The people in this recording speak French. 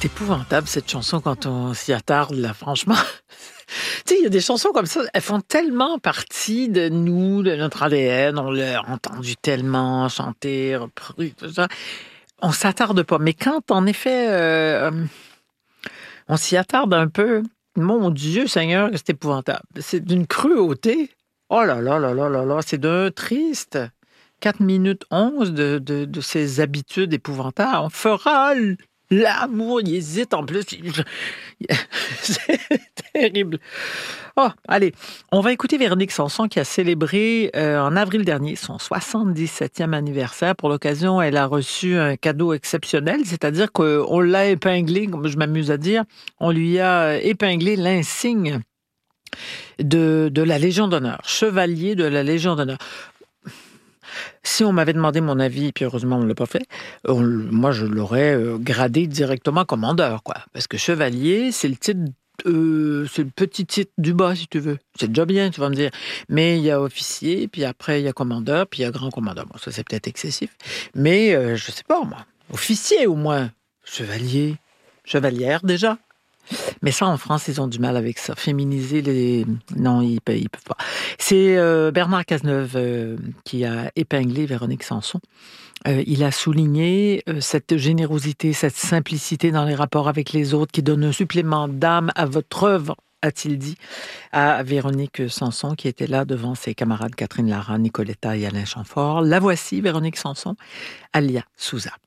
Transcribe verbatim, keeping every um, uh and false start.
C'est épouvantable cette chanson quand on s'y attarde, là, franchement. Tu sais, il y a des chansons comme ça, elles font tellement partie de nous, de notre A D N, on l'a entendu tellement chanter, repris, tout ça. On s'attarde pas. Mais quand, en effet, euh, on s'y attarde un peu, mon Dieu Seigneur, c'est épouvantable. C'est d'une cruauté. Oh là là là là là là, c'est d'un triste. quatre minutes onze de, de, de ces habitudes épouvantables. On fera l'amour, il hésite en plus. C'est terrible. Oh, allez, on va écouter Véronique Sanson qui a célébré euh, en avril dernier son soixante-dix-septième anniversaire. Pour l'occasion, elle a reçu un cadeau exceptionnel, c'est-à-dire qu'on l'a épinglé, comme je m'amuse à dire, on lui a épinglé l'insigne de, de la Légion d'honneur, chevalier de la Légion d'honneur. Si on m'avait demandé mon avis, puis heureusement on ne l'a pas fait, on, moi je l'aurais euh, gradé directement commandeur, quoi. Parce que chevalier, c'est le titre, euh, c'est le petit titre du bas, si tu veux. C'est déjà bien, tu vas me dire. Mais il y a officier, puis après il y a commandeur, puis il y a grand commandeur. Bon, ça c'est peut-être excessif. Mais euh, je sais pas, moi. Officier au moins. Chevalier. Chevalière déjà. Mais ça, en France, ils ont du mal avec ça. Féminiser les... Non, ils ne peuvent, ils peuvent pas. C'est euh, Bernard Cazeneuve euh, qui a épinglé Véronique Sanson. Euh, il a souligné euh, cette générosité, cette simplicité dans les rapports avec les autres qui donne un supplément d'âme à votre œuvre, a-t-il dit à Véronique Sanson, qui était là devant ses camarades Catherine Lara, Nicoletta et Alain Chamfort. La voici, Véronique Sanson, alias Souza.